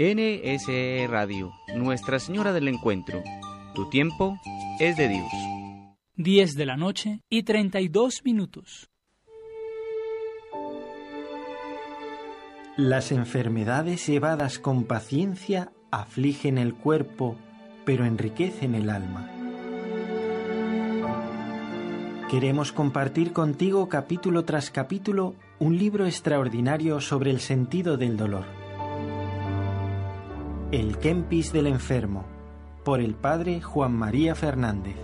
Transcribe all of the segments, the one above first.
NSE Radio, Nuestra Señora del Encuentro. Tu tiempo es de Dios. 10 de la noche y 32 minutos. Las enfermedades llevadas con paciencia afligen el cuerpo, pero enriquecen el alma. Queremos compartir contigo capítulo tras capítulo un libro extraordinario sobre el sentido del dolor. El Kempis del enfermo, por el padre Juan María Fernández.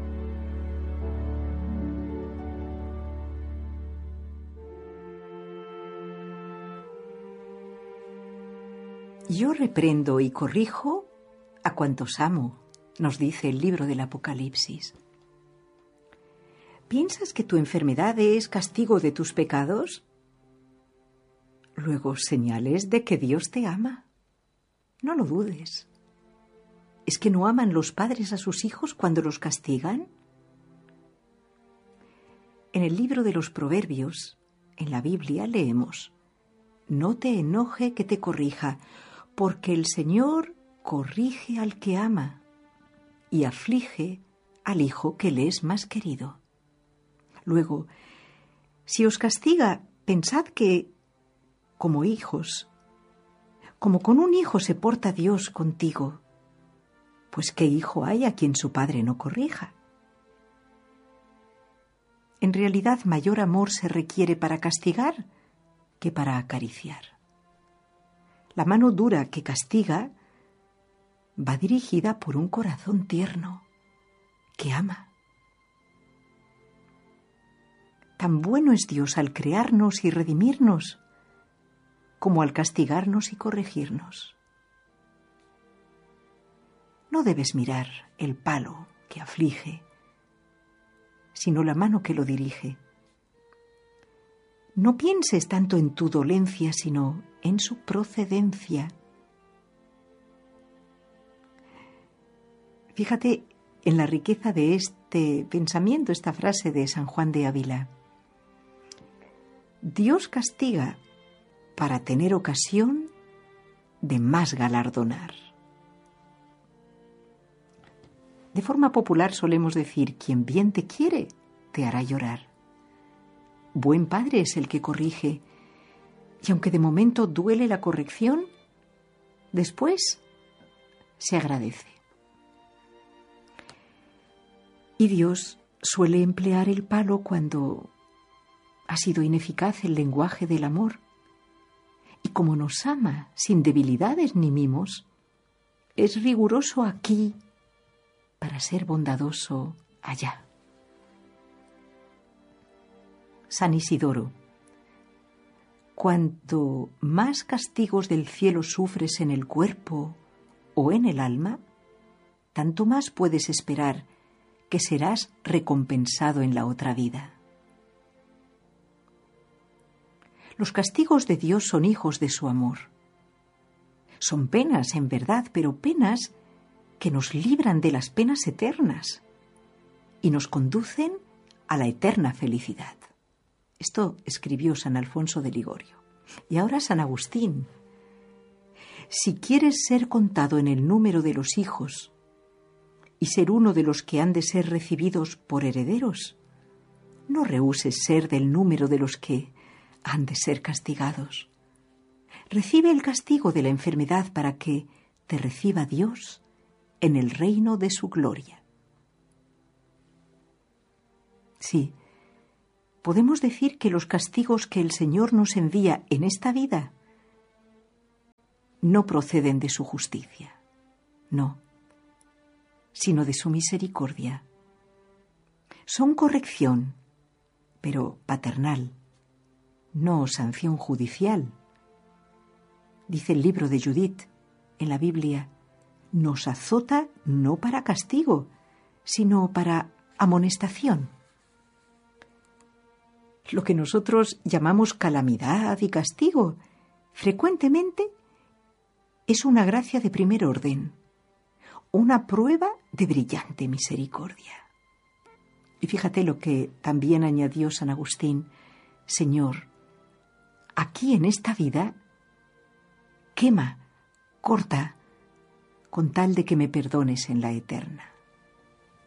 Yo reprendo y corrijo a cuantos amo, nos dice el libro del Apocalipsis. ¿Piensas que tu enfermedad es castigo de tus pecados? Luego, señales de que Dios te ama. No lo dudes. ¿Es que no aman los padres a sus hijos cuando los castigan? En el libro de los Proverbios, en la Biblia, leemos: no te enoje que te corrija, porque el Señor corrige al que ama y aflige al hijo que le es más querido. Luego, si os castiga, pensad que, como hijos, como con un hijo se porta Dios contigo, pues ¿qué hijo hay a quien su padre no corrija? En realidad, mayor amor se requiere para castigar que para acariciar. La mano dura que castiga va dirigida por un corazón tierno que ama. Tan bueno es Dios al crearnos y redimirnos como al castigarnos y corregirnos. No debes mirar el palo que aflige, sino la mano que lo dirige. No pienses tanto en tu dolencia, sino en su procedencia. Fíjate en la riqueza de este pensamiento, esta frase de San Juan de Ávila. Dios castiga para tener ocasión de más galardonar. De forma popular solemos decir: quien bien te quiere, te hará llorar. Buen padre es el que corrige, y aunque de momento duele la corrección, después se agradece. Y Dios suele emplear el palo cuando ha sido ineficaz el lenguaje del amor. Y como nos ama sin debilidades ni mimos, es riguroso aquí para ser bondadoso allá. San Isidoro: cuanto más castigos del cielo sufres en el cuerpo o en el alma, tanto más puedes esperar que serás recompensado en la otra vida. Los castigos de Dios son hijos de su amor. Son penas, en verdad, pero penas que nos libran de las penas eternas y nos conducen a la eterna felicidad. Esto escribió San Alfonso de Ligorio. Y ahora San Agustín: si quieres ser contado en el número de los hijos y ser uno de los que han de ser recibidos por herederos, no rehuses ser del número de los que han de ser castigados. Recibe el castigo de la enfermedad para que te reciba Dios en el reino de su gloria. Sí, podemos decir que los castigos que el Señor nos envía en esta vida no proceden de su justicia, no, sino de su misericordia. Son corrección, pero paternal, no sanción judicial. Dice el libro de Judith en la Biblia: nos azota no para castigo, sino para amonestación. Lo que nosotros llamamos calamidad y castigo, frecuentemente es una gracia de primer orden, una prueba de brillante misericordia. Y fíjate lo que también añadió San Agustín: Señor, aquí en esta vida, quema corta, con tal de que me perdones en la eterna.